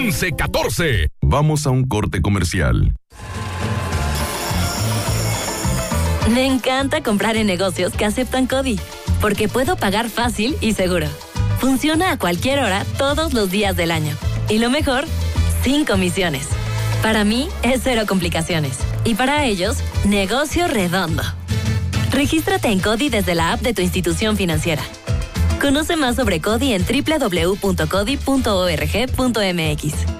1114. Vamos a un corte comercial. Me encanta comprar en negocios que aceptan CODI, porque puedo pagar fácil y seguro. Funciona a cualquier hora, todos los días del año. Y lo mejor, sin comisiones. Para mí, es cero complicaciones. Y para ellos, negocio redondo. Regístrate en CODI desde la app de tu institución financiera. Conoce más sobre CODI en www.codi.org.mx.